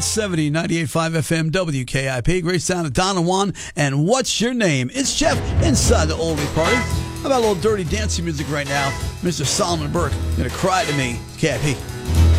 670, 98.5 FM, WKIP. Great sound of Donna Juan. And what's your name? It's Jeff inside the oldie party. How about a little dirty dancing music right now? Mr. Solomon Burke, Gonna Cry to Me. KIP.